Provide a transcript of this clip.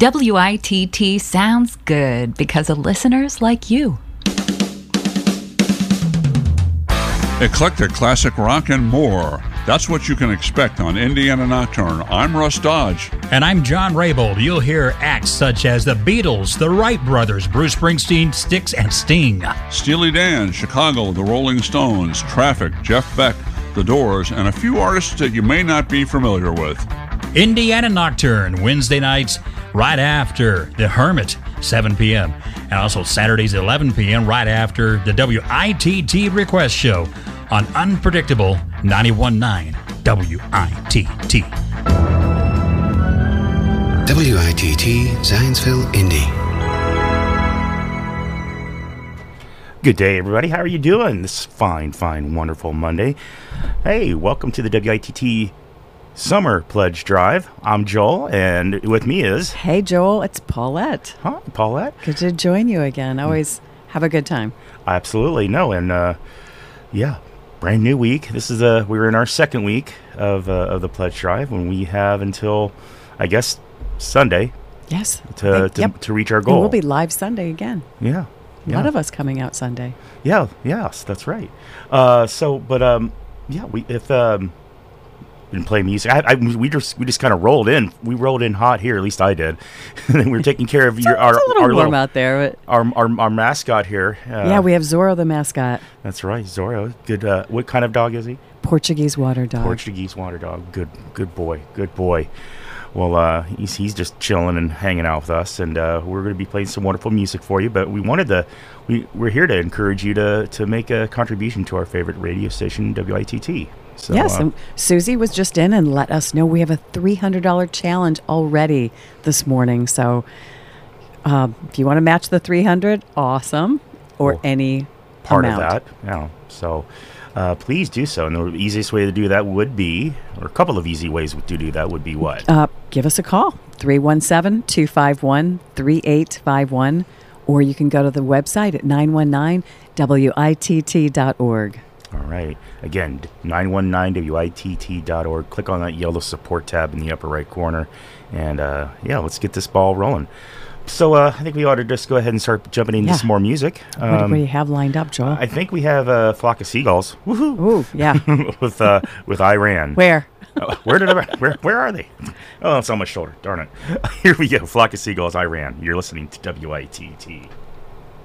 WITT sounds good because of listeners like you. Eclectic classic rock and more. That's what you can expect on Indiana Nocturne. I'm Russ Dodge. And I'm John Raybould. You'll hear acts such as the Beatles, the Wright Brothers, Bruce Springsteen, Styx, and Sting. Steely Dan, Chicago, the Rolling Stones, Traffic, Jeff Beck, The Doors, and a few artists that you may not be familiar with. Indiana Nocturne, Wednesday nights right after The Hermit, 7 p.m. And also Saturdays, 11 p.m. right after the WITT Request Show on Unpredictable 91.9 WITT. WITT Zionsville, Indy. Good day, everybody. How are you doing this fine, wonderful Monday? Hey, welcome to the WITT Summer Pledge Drive. I'm Joel, and with me is... Hey, Joel. It's Paulette. Hi, Paulette. Good to join you again. Always have a good time. Absolutely. No, and yeah, brand new week. This is we're in our second week of the Pledge Drive, when we have until, I guess, Sunday. Yes. To reach our goal. And we'll be live Sunday again. Yeah. A lot of us coming out Sunday. Yeah. Yes, that's right. Didn't play music. We just kind of rolled in. We rolled in hot here. At least I did. And we were taking care of it's a little warm out there. But our mascot here. Yeah, we have Zorro the mascot. That's right, Zorro. Good. What kind of dog is he? Portuguese water dog. Portuguese water dog. Good boy. Well, he's just chilling and hanging out with us, and we're going to be playing some wonderful music for you. But we're here to encourage you to make a contribution to our favorite radio station, WITT. So, yes, and Susie was just in and let us know we have a $300 challenge already this morning. So if you want to match the $300, awesome, or any part amount of that. Yeah. So please do so. And the easiest way to do that would be, or a couple of easy ways to do that would be what? Give us a call, 317-251-3851, or you can go to the website at 919witt.org. All right. Again, 919witt.org. Click on that yellow support tab in the upper right corner. And, let's get this ball rolling. So I think we ought to just go ahead and start jumping into some more music. What do you have lined up, Joel? I think we have a Flock of Seagulls. Woohoo! Ooh, yeah. with Iran. Where? Where are they? Oh, it's on my shoulder. Darn it. Here we go. Flock of Seagulls, Iran. You're listening to WITT.